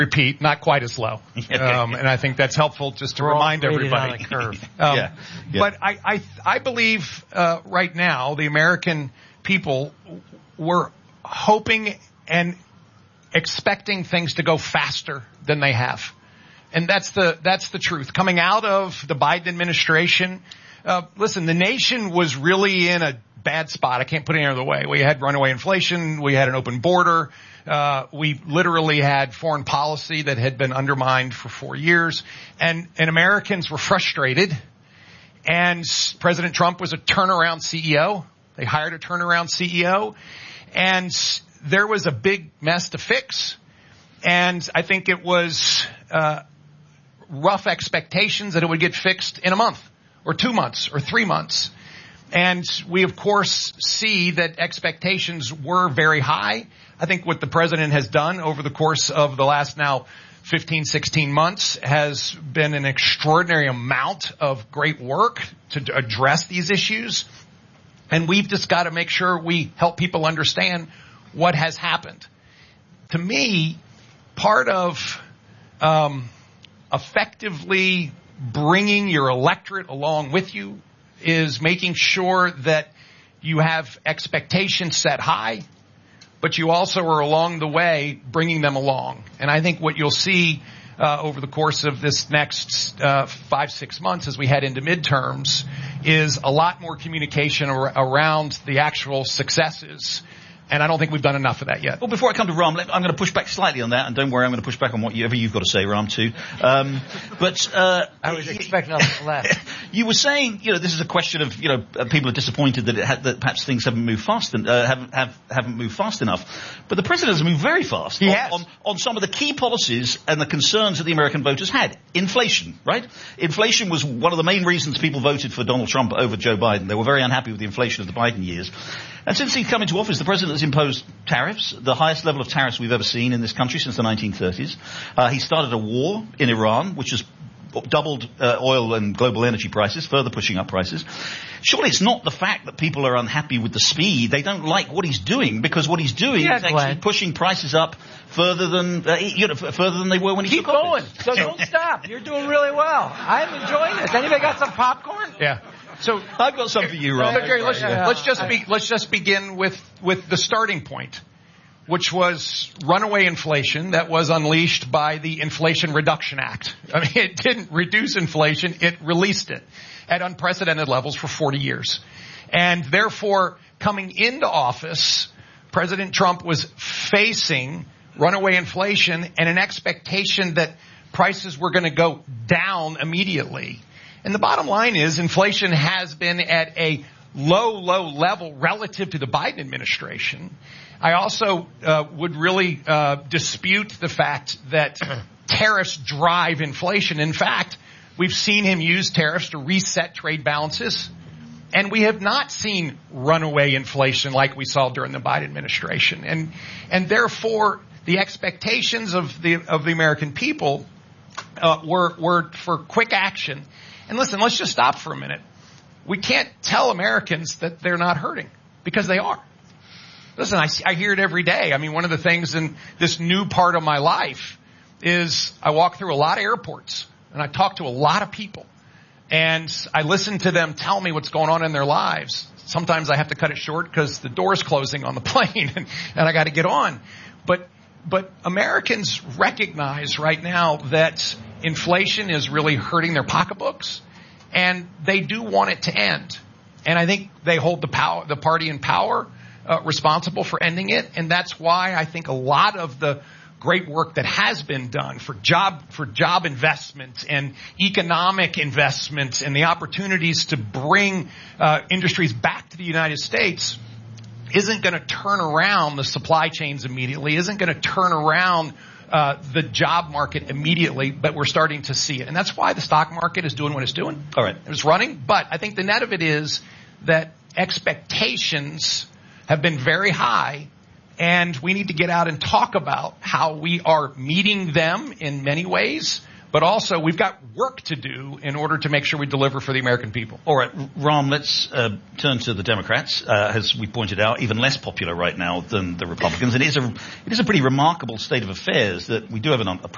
repeat, not quite as low. And I think that's helpful just to remind everybody. On the curve. But I believe right now the American people were hoping and expecting things to go faster than they have. And that's the truth. Coming out of the Biden administration, listen, the nation was really in a bad spot. I can't put it any other way. We had runaway inflation. We had an open border. We literally had foreign policy that had been undermined for 4 years. And Americans were frustrated. And President Trump was a turnaround CEO. They hired a turnaround CEO. And there was a big mess to fix. And I think it was rough expectations that it would get fixed in a month or 2 months or 3 months. And we, of course, see that expectations were very high. I think what the president has done over the course of the last now 15, 16 months has been an extraordinary amount of great work to address these issues. And we've just got to make sure we help people understand what has happened. To me, part of effectively bringing your electorate along with you is making sure that you have expectations set high, but you also are along the way bringing them along. And I think what you'll see over the course of this next 5-6 months as we head into midterms is a lot more communication around the actual successes. And I don't think we've done enough of that yet. Well, before I come to Ram, I'm going to push back slightly on that, and don't worry, I'm going to push back on whatever you've got to say, Ram, too. I was expecting nothing less. You were saying, this is a question of, people are disappointed that perhaps things haven't moved fast and haven't moved fast enough. But the president has moved very fast. He has. On some of the key policies and the concerns that the American voters had. Inflation, right? Inflation was one of the main reasons people voted for Donald Trump over Joe Biden. They were very unhappy with the inflation of the Biden years. And since he's come into office, the president has imposed tariffs, the highest level of tariffs we've ever seen in this country since the 1930s. He started a war in Iran, which has doubled oil and global energy prices, further pushing up prices. Surely it's not the fact that people are unhappy with the speed. They don't like what he's doing, because what he's doing is actually pushing prices up further than they were when he took office. Keep going. So don't stop. You're doing really well. I'm enjoying this. Anybody got some popcorn? Yeah. So I've got some for you, Ron. So Jerry, let's just begin with the starting point, which was runaway inflation that was unleashed by the Inflation Reduction Act. I mean, it didn't reduce inflation; it released it at unprecedented levels for 40 years, and therefore, coming into office, President Trump was facing runaway inflation and an expectation that prices were going to go down immediately. And the bottom line is inflation has been at a low level relative to the Biden administration. I also would really dispute the fact that tariffs drive inflation. In fact, we've seen him use tariffs to reset trade balances. And we have not seen runaway inflation like we saw during the Biden administration. And therefore, the expectations of the American people were for quick action. And listen, let's just stop for a minute. We can't tell Americans that they're not hurting, because they are. Listen, I hear it every day. I mean, one of the things in this new part of my life is I walk through a lot of airports and I talk to a lot of people, and I listen to them tell me what's going on in their lives. Sometimes I have to cut it short because the door's closing on the plane and I got to get on. But Americans recognize right now that inflation is really hurting their pocketbooks, and they do want it to end. And I think they hold the party in power responsible for ending it. And that's why I think a lot of the great work that has been done for job investment and economic investment and the opportunities to bring industries back to the United States isn't going to turn around the supply chains immediately, isn't going to turn around the job market immediately, but we're starting to see it. And that's why the stock market is doing what it's doing. All right. It's running. But I think the net of it is that expectations have been very high, and we need to get out and talk about how we are meeting them in many ways. But also, we've got work to do in order to make sure we deliver for the American people. All right, Ram, let's turn to the Democrats. As we pointed out, even less popular right now than the Republicans. And it is a pretty remarkable state of affairs that we do have a